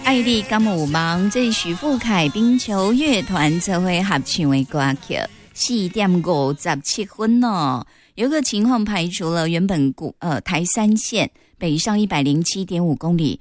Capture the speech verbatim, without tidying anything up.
爱你敢有梦，这是许富凯冰球乐团才会合唱的歌曲。四点五十七分哦，有个情况排除了原本呃台三线北上一百零七点五公里